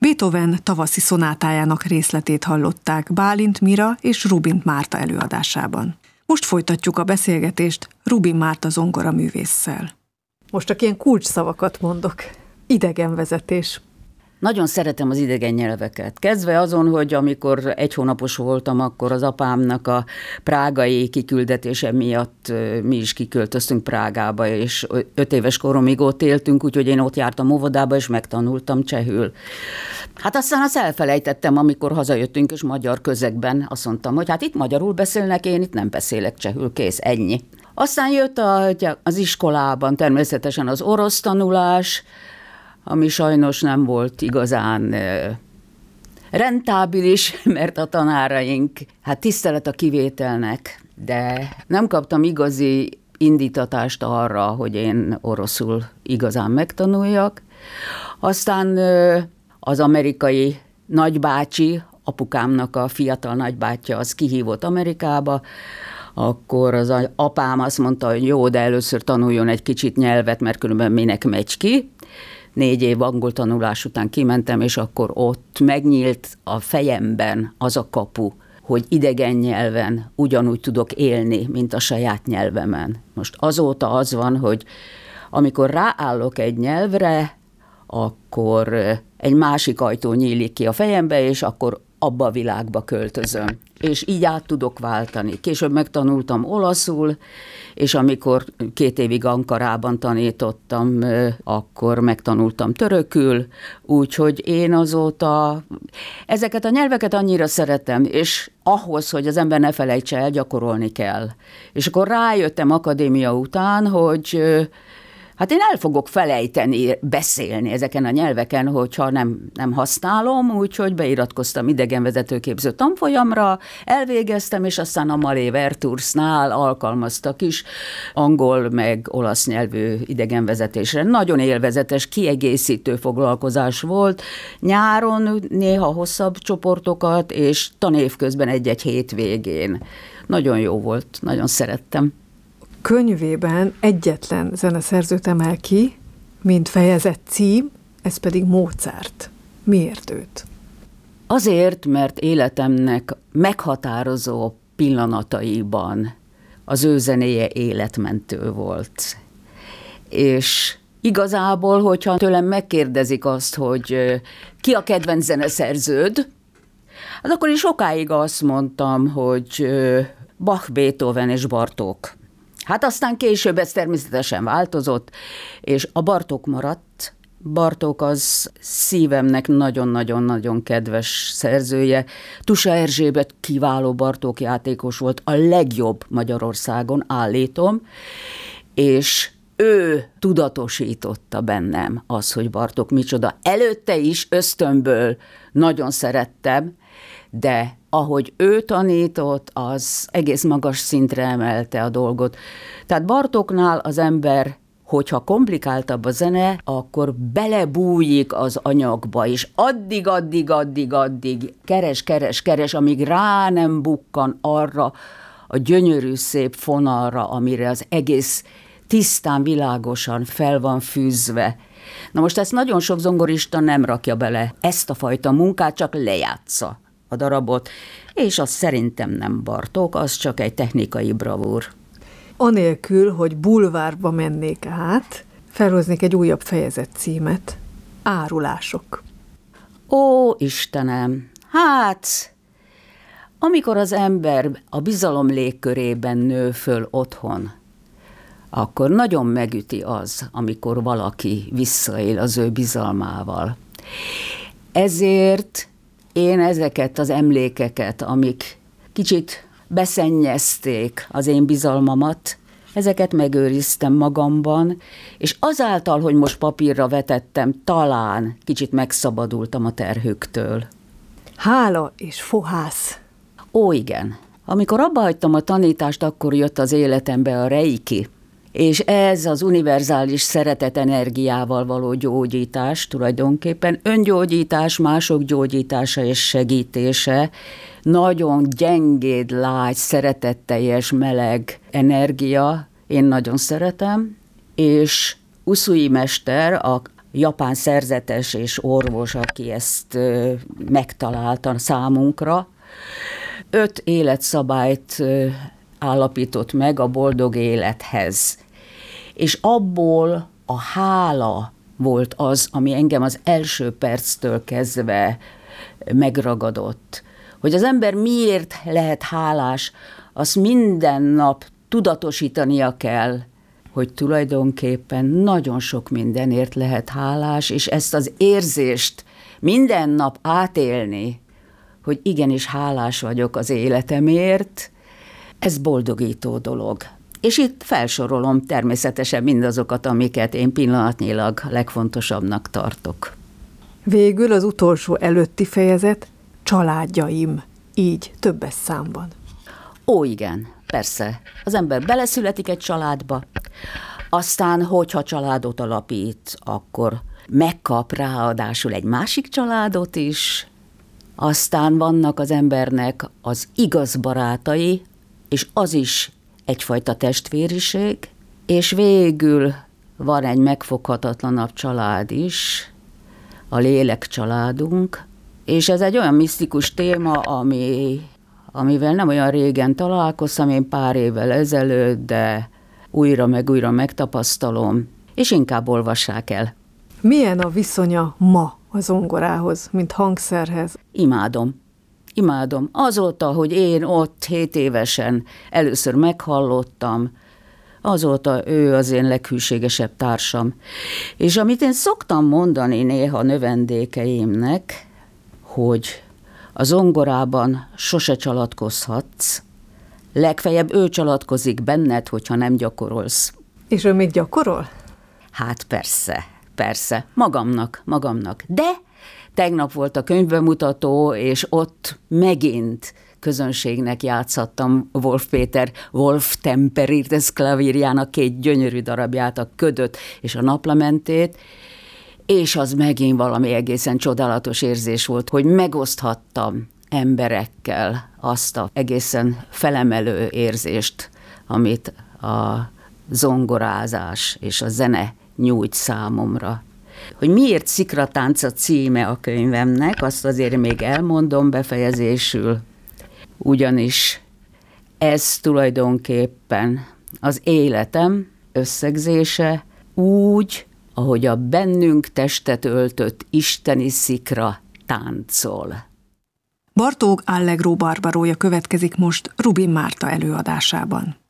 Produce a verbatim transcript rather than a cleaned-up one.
Beethoven tavaszi szonátájának részletét hallották Bálint Mira és Rubin Márta előadásában. Most folytatjuk a beszélgetést Rubin Márta zongoraművésszel. Most csak ilyen kulcsszavakat mondok. Idegenvezetés. Nagyon szeretem az idegen nyelveket. Kezdve azon, hogy amikor egy hónapos voltam, akkor az apámnak a prágai kiküldetése miatt mi is kiköltöztünk Prágába, és öt éves koromig ott éltünk, úgyhogy én ott jártam óvodába, és megtanultam csehül. Hát aztán azt elfelejtettem, amikor hazajöttünk, és magyar közegben azt mondtam, hogy hát itt magyarul beszélnek, én itt nem beszélek csehül, kész, ennyi. Aztán jött a, az iskolában természetesen az orosz tanulás, ami sajnos nem volt igazán rentábilis, mert a tanáraink, hát tisztelet a kivételnek, de nem kaptam igazi indítatást arra, hogy én oroszul igazán megtanuljak. Aztán az amerikai nagybácsi, apukámnak a fiatal nagybátyja, az kihívott Amerikába, akkor az apám azt mondta, hogy jó, de először tanuljon egy kicsit nyelvet, mert különben minek megy ki. Négy év angol tanulás után kimentem, és akkor ott megnyílt a fejemben az a kapu, hogy idegen nyelven ugyanúgy tudok élni, mint a saját nyelvemen. Most azóta az van, hogy amikor ráállok egy nyelvre, akkor egy másik ajtó nyílik ki a fejembe, és akkor abba a világba költözöm. És így át tudok váltani. Később megtanultam olaszul, és amikor két évig Ankarában tanítottam, akkor megtanultam törökül, úgyhogy én azóta ezeket a nyelveket annyira szeretem, és ahhoz, hogy az ember ne felejtse el, gyakorolni kell. És akkor rájöttem akadémia után, hogy hát én el fogok felejteni beszélni ezeken a nyelveken, hogyha nem, nem használom, úgyhogy beiratkoztam idegenvezetőképző tanfolyamra, elvégeztem, és aztán a Malé Vertursnál alkalmaztak is angol meg olasz nyelvű idegenvezetésre. Nagyon élvezetes, kiegészítő foglalkozás volt. Nyáron néha hosszabb csoportokat, és tanév közben egy-egy hétvégén. Nagyon jó volt, nagyon szerettem. Könyvében egyetlen zeneszerzőt emel ki, mint fejezett cím, ez pedig Mozart. Miért őt? Azért, mert életemnek meghatározó pillanataiban az ő zenéje életmentő volt. És igazából, hogyha tőlem megkérdezik azt, hogy ki a kedvenc zeneszerződ, hát akkor is sokáig azt mondtam, hogy Bach, Beethoven és Bartók. Hát aztán később ez természetesen változott, és a Bartók maradt. Bartók az szívemnek nagyon-nagyon-nagyon kedves szerzője. Tusa Erzsébet kiváló Bartók játékos volt, a legjobb Magyarországon, állítom, és ő tudatosította bennem az, hogy Bartók micsoda. Előtte is ösztönből nagyon szerettem, de ahogy ő tanított, az egész magas szintre emelte a dolgot. Tehát Bartóknál az ember, hogyha komplikáltabb a zene, akkor belebújik az anyagba, és addig, addig, addig, addig keres, keres, keres, amíg rá nem bukkan arra a gyönyörű szép fonalra, amire az egész tisztán, világosan fel van fűzve. Na most ezt nagyon sok zongorista nem rakja bele, ezt a fajta munkát, csak lejátsza a darabot, és az szerintem nem Bartók, az csak egy technikai bravúr. Anélkül, hogy bulvárba mennék át, felhoznék egy újabb fejezet címet. Árulások. Ó, Istenem, hát, amikor az ember a bizalom légkörében nő föl otthon, akkor nagyon megüti az, amikor valaki visszaél az ő bizalmával. Ezért én ezeket az emlékeket, amik kicsit beszennyezték az én bizalmamat, ezeket megőriztem magamban, és azáltal, hogy most papírra vetettem, talán kicsit megszabadultam a terhüktől. Hála és fohász. Ó, igen. Amikor abba hagytam a tanítást, akkor jött az életembe a reiki, és ez az univerzális szeretet energiával való gyógyítás, tulajdonképpen öngyógyítás, mások gyógyítása és segítése, nagyon gyengéd, lágy, szeretetteljes, meleg energia, én nagyon szeretem, és Usui mester, a japán szerzetes és orvos, aki ezt megtalálta számunkra. Öt életszabályt állapított meg a boldog élethez. És abból a hála volt az, ami engem az első perctől kezdve megragadott. Hogy az ember miért lehet hálás, azt minden nap tudatosítania kell, hogy tulajdonképpen nagyon sok mindenért lehet hálás, és ezt az érzést minden nap átélni, hogy igenis hálás vagyok az életemért, ez boldogító dolog. És itt felsorolom természetesen mindazokat, amiket én pillanatnyilag legfontosabbnak tartok. Végül az utolsó előtti fejezet, családjaim, így többes számban. Ó, igen, persze. Az ember beleszületik egy családba, aztán, hogyha családot alapít, akkor megkap ráadásul egy másik családot is, aztán vannak az embernek az igaz barátai, és az is egyfajta testvériség, és végül van egy megfoghatatlanabb család is, a lélek családunk, és ez egy olyan misztikus téma, ami, amivel nem olyan régen találkoztam, én pár évvel ezelőtt, de újra meg újra megtapasztalom, és inkább olvassák el. Milyen a viszonya ma a zongorához, mint hangszerhez? Imádom. Imádom. Azóta, hogy én ott hét évesen először meghallottam, azóta ő az én leghűségesebb társam. És amit én szoktam mondani néha a növendékeimnek, hogy a zongorában sose csalatkozhatsz, legfeljebb ő csalatkozik benned, hogyha nem gyakorolsz. És ő még gyakorol? Hát persze, persze. Magamnak, magamnak. De tegnap volt a könyvbemutató, és ott megint közönségnek játszhattam Wolf Péter Wolf Temperirtes klavírjának két gyönyörű darabját, a Ködöt és a Naplamentét, és az megint valami egészen csodálatos érzés volt, hogy megoszthattam emberekkel azt a egészen felemelő érzést, amit a zongorázás és a zene nyújt számomra. Hogy miért Szikratánc a címe a könyvemnek, azt azért még elmondom befejezésül, ugyanis ez tulajdonképpen az életem összegzése úgy, ahogy a bennünk testet öltött isteni szikra táncol. Bartók Allegro Barbarója következik most Rubin Márta előadásában.